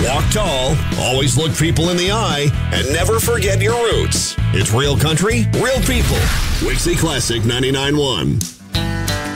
Walk tall, always look people in the eye, and never forget your roots. It's real country, real people. Wixie Classic 99.1.